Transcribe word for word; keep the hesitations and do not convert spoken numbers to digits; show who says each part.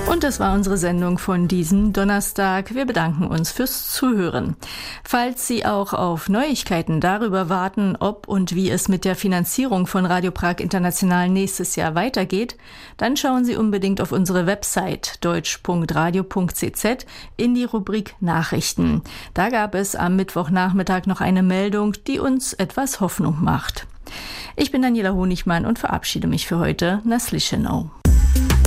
Speaker 1: Und das war unsere Sendung von diesem Donnerstag. Wir bedanken uns fürs Zuhören. Falls Sie auch auf Neuigkeiten darüber warten, ob und wie es mit der Finanzierung von Radio Prag International nächstes Jahr weitergeht, dann schauen Sie unbedingt auf unsere Website deutsch punkt radio punkt c z in die Rubrik Nachrichten. Da gab es am Mittwochnachmittag noch eine Meldung, die uns etwas Hoffnung macht. Ich bin Daniela Honigmann und verabschiede mich für heute. Na slyšenou.